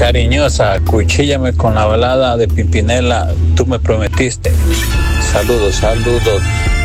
Cariñosa, cuchíllame con la balada de Pimpinela, tú me prometiste. Saludos, saludos.